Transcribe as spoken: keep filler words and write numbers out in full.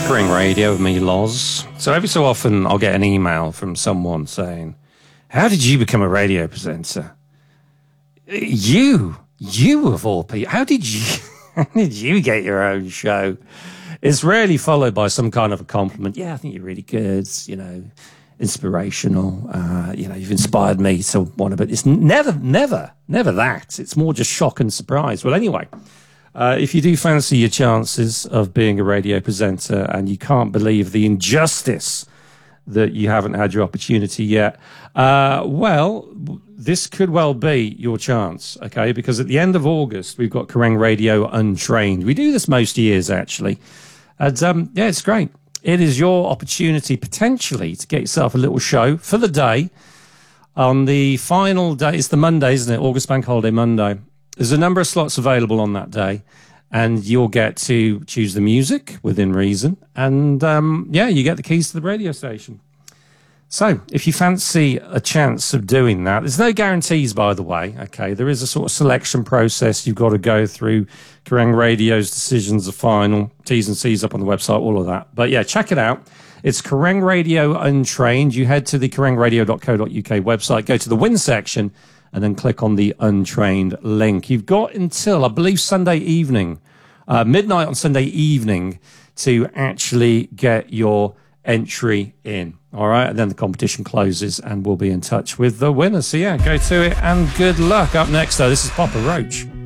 Ring Radio with me, Loz. So every so often I'll get an email from someone saying, how did you become a radio presenter? You, you of all people, how did you, how did you get your own show? It's rarely followed by some kind of a compliment. Yeah, I think you're really good, you know, inspirational. Uh, you know, you've inspired me to want to, but it's never, never, never that. It's more just shock and surprise. Well, anyway, uh, if you do fancy your chances of being a radio presenter and you can't believe the injustice that you haven't had your opportunity yet, uh, well, this could well be your chance, okay? Because at the end of August, we've got Kerrang Radio Untrained. We do this most years, actually. And, um, yeah, it's great. It is your opportunity, potentially, to get yourself a little show for the day. On the final day, it's the Monday, isn't it? August Bank Holiday Monday. There's a number of slots available on that day. And you'll get to choose the music within reason. And, um, yeah, you get the keys to the radio station. So, if you fancy a chance of doing that, there's no guarantees, by the way, okay? There is a sort of selection process you've got to go through. Kerrang Radio's decisions are final, T's and C's up on the website, all of that. But, yeah, check it out. It's Kerrang Radio Untrained. You head to the kerrang radio dot co dot uk website, go to the Win section, and then click on the Untrained link. You've got until, I believe, Sunday evening, uh, midnight on Sunday evening, to actually get your entry in. All right, and then the competition closes and we'll be in touch with the winner. So yeah, go to it and good luck. Up next though, this is Papa Roach.